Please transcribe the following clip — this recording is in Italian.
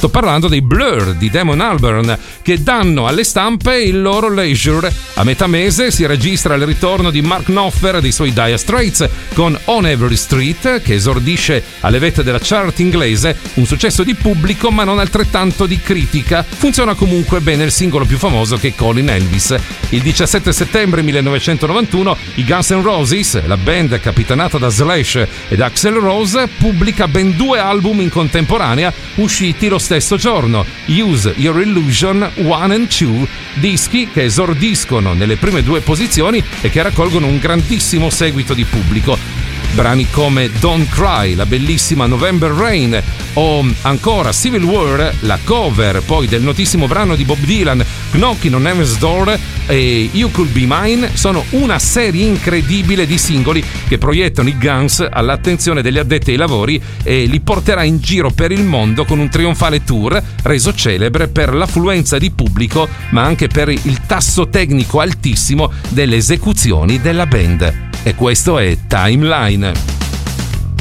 Sto parlando dei Blur di Damon Albarn, che danno alle stampe il loro leisure. A metà mese si registra il ritorno di Mark Knopfler dei suoi Dire Straits con On Every Street, che esordisce alle vette della chart inglese, un successo di pubblico ma non altrettanto di critica. Funziona comunque bene il singolo più famoso, che è Calling Elvis. Il 17 settembre 1991 i Guns N' Roses, la band capitanata da Slash ed Axl Rose, pubblica ben 2 album in contemporanea usciti lo stesso giorno, Use Your Illusion 1 and 2, dischi che esordiscono nelle prime 2 posizioni e che raccolgono un grandissimo seguito di pubblico. Brani come Don't Cry, la bellissima November Rain, o ancora Civil War, la cover poi del notissimo brano di Bob Dylan Knocking on Heaven's Door, e You Could Be Mine, sono una serie incredibile di singoli che proiettano i Guns all'attenzione degli addetti ai lavori e li porterà in giro per il mondo con un trionfale tour reso celebre per l'affluenza di pubblico ma anche per il tasso tecnico altissimo delle esecuzioni della band. E questo è Timeline.